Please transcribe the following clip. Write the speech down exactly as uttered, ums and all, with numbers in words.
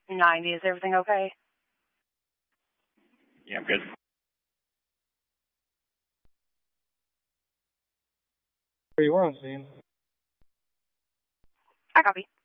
ninety. Is everything okay? Yeah, I'm good. Where you are on scene? I copy.